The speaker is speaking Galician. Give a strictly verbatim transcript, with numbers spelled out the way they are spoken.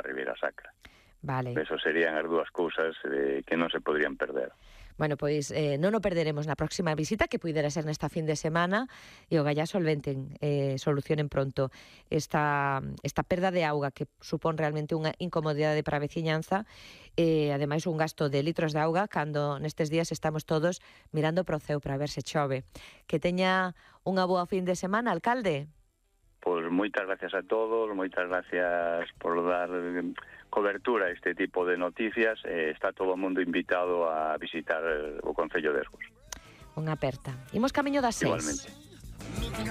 Ribeira Sacra. Vale. Eso serían as dúas cousas eh, que non se poderían perder. Bueno, pois eh, non o perderemos na próxima visita, que puidera ser nesta fin de semana, e o gallá solventen, eh, solucionen pronto esta, esta perda de auga que supón realmente unha incomodidade para a veciñanza, e ademais un gasto de litros de auga cando nestes días estamos todos mirando pro ceo para ver se chove. Que teña unha boa fin de semana, alcalde. Pois moitas gracias a todos, moitas gracias por dar cobertura a este tipo de noticias. Eh, está todo o mundo invitado a visitar o Concello de Esgos. Unha aperta. Imos camiño das seis. Igualmente.